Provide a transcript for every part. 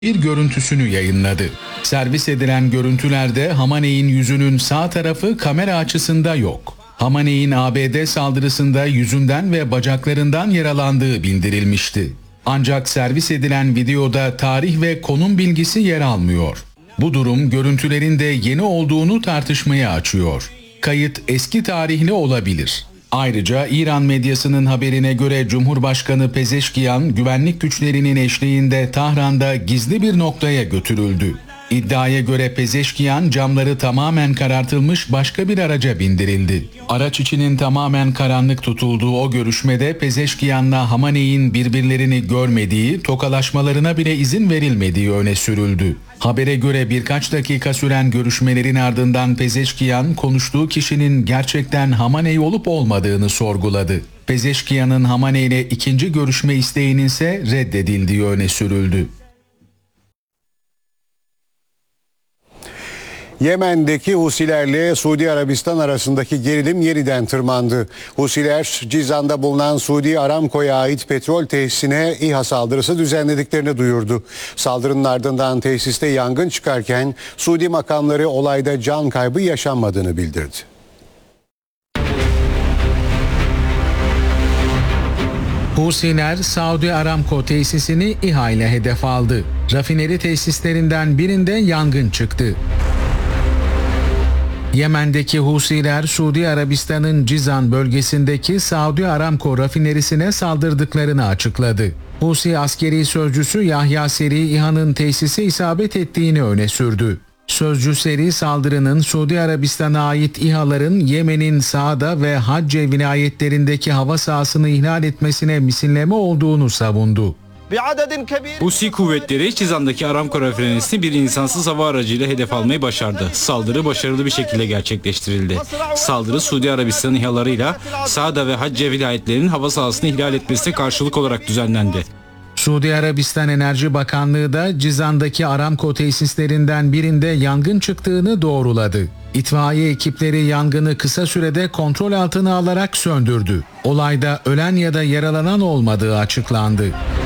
bir görüntüsünü yayınladı. Servis edilen görüntülerde Hamaney'in yüzünün sağ tarafı kamera açısında yok. Hamaney'in ABD saldırısında yüzünden ve bacaklarından yaralandığı bildirilmişti. Ancak servis edilen videoda tarih ve konum bilgisi yer almıyor. Bu durum görüntülerin de yeni olduğunu tartışmaya açıyor. Kayıt eski tarihli olabilir. Ayrıca İran medyasının haberine göre Cumhurbaşkanı Pezeşkiyan güvenlik güçlerinin eşliğinde Tahran'da gizli bir noktaya götürüldü. İddiaya göre Pezeşkiyan camları tamamen karartılmış başka bir araca bindirildi. Araç içinin tamamen karanlık tutulduğu o görüşmede Pezeşkiyan'la Hamaney'in birbirlerini görmediği, tokalaşmalarına bile izin verilmediği öne sürüldü. Habere göre birkaç dakika süren görüşmelerin ardından Pezeşkiyan konuştuğu kişinin gerçekten Hamaney olup olmadığını sorguladı. Pezeşkiyan'ın Hamaney ile ikinci görüşme isteğinin ise reddedildiği öne sürüldü. Yemen'deki Husilerle Suudi Arabistan arasındaki gerilim yeniden tırmandı. Husiler, Cizan'da bulunan Suudi Aramco'ya ait petrol tesisine İHA saldırısı düzenlediklerini duyurdu. Saldırının ardından tesiste yangın çıkarken Suudi makamları olayda can kaybı yaşanmadığını bildirdi. Husiler, Saudi Aramco tesisini İHA ile hedef aldı. Rafineri tesislerinden birinde yangın çıktı. Yemen'deki Husiler, Suudi Arabistan'ın Cizan bölgesindeki Saudi Aramco rafinerisine saldırdıklarını açıkladı. Husi askeri sözcüsü Yahya Seri, İHA'nın tesise isabet ettiğini öne sürdü. Sözcü Seri, saldırının Suudi Arabistan'a ait İHA'ların Yemen'in Saada ve Hacce vilayetlerindeki hava sahasını ihlal etmesine misilleme olduğunu savundu. Husi kuvvetleri Cizan'daki Aramco rafinerisini bir insansız hava aracıyla hedef almayı başardı. Saldırı başarılı bir şekilde gerçekleştirildi. Saldırı Suudi Arabistan İHA'larıyla Saada ve Hacce vilayetlerinin hava sahasını ihlal etmesine karşılık olarak düzenlendi. Suudi Arabistan Enerji Bakanlığı da Cizan'daki Aramco tesislerinden birinde yangın çıktığını doğruladı. İtfaiye ekipleri yangını kısa sürede kontrol altına alarak söndürdü. Olayda ölen ya da yaralanan olmadığı açıklandı.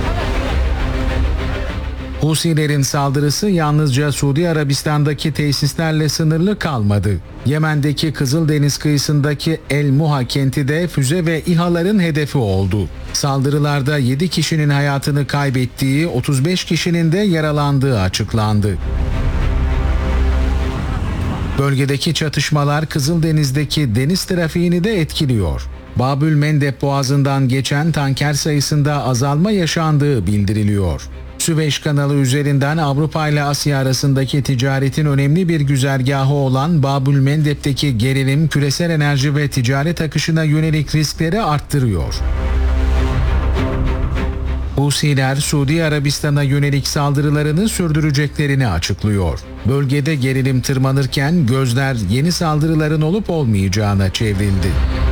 Husilerin saldırısı yalnızca Suudi Arabistan'daki tesislerle sınırlı kalmadı. Yemen'deki Kızıldeniz kıyısındaki El Muha kenti de füze ve İHA'ların hedefi oldu. Saldırılarda 7 kişinin hayatını kaybettiği, 35 kişinin de yaralandığı açıklandı. Bölgedeki çatışmalar Kızıldeniz'deki deniz trafiğini de etkiliyor. Babül Mendeb Boğazı'ndan geçen tanker sayısında azalma yaşandığı bildiriliyor. Süveyş kanalı üzerinden Avrupa ile Asya arasındaki ticaretin önemli bir güzergahı olan Babül Mendeb'teki gerilim küresel enerji ve ticaret akışına yönelik riskleri arttırıyor. Husiler, Suudi Arabistan'a yönelik saldırılarını sürdüreceklerini açıklıyor. Bölgede gerilim tırmanırken gözler yeni saldırıların olup olmayacağına çevrildi.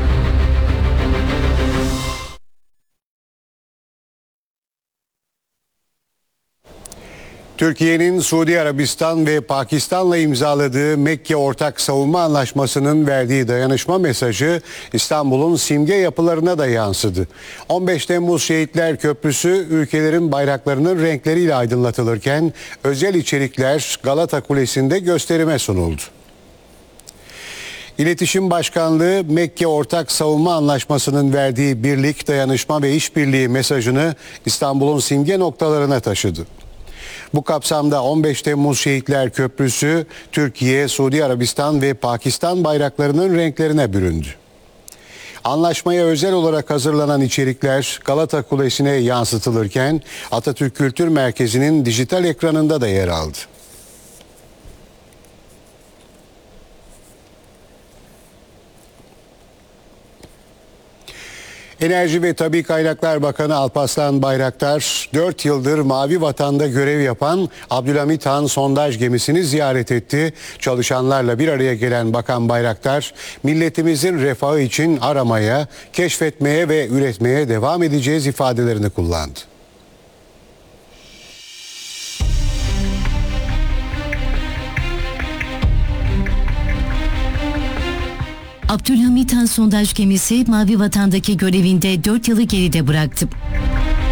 Türkiye'nin Suudi Arabistan ve Pakistan'la imzaladığı Mekke Ortak Savunma Anlaşması'nın verdiği dayanışma mesajı İstanbul'un simge yapılarına da yansıdı. 15 Temmuz Şehitler Köprüsü ülkelerin bayraklarının renkleriyle aydınlatılırken özel içerikler Galata Kulesi'nde gösterime sunuldu. İletişim Başkanlığı Mekke Ortak Savunma Anlaşması'nın verdiği birlik, dayanışma ve işbirliği mesajını İstanbul'un simge noktalarına taşıdı. Bu kapsamda 15 Temmuz Şehitler Köprüsü, Türkiye, Suudi Arabistan ve Pakistan bayraklarının renklerine büründü. Anlaşmaya özel olarak hazırlanan içerikler Galata Kulesi'ne yansıtılırken Atatürk Kültür Merkezi'nin dijital ekranında da yer aldı. Enerji ve Tabii Kaynaklar Bakanı Alparslan Bayraktar 4 yıldır Mavi Vatan'da görev yapan Abdülhamit Han sondaj gemisini ziyaret etti. Çalışanlarla bir araya gelen Bakan Bayraktar, milletimizin refahı için aramaya, keşfetmeye ve üretmeye devam edeceğiz ifadelerini kullandı. Abdülhamit Han sondaj gemisi Mavi Vatan'daki görevinde 4 yılı geride bıraktı.